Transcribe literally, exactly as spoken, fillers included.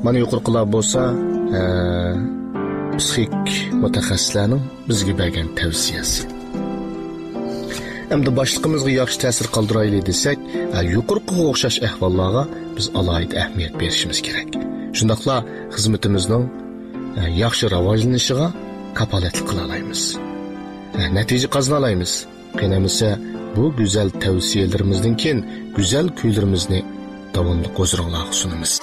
Mana yuqorqilar bo'lsa, psixik mutaxassislarning bizga bergan tavsiyasi. Endi boshliqimizga yaxshi ta'sir qoldiraylik desak, yuqorqiga o'xshash ahvollarga biz alohida ahamiyat berishimiz kerak. Shundaqla xizmatimizning yaxshi rivojlanishiga kapolatlik qila olamiz. Natija qozona olamiz. Qanamisa bu go'zal tavsiyalarimizdan keyin go'zal kuylarimizni davomli qo'zg'ollarga sunamiz.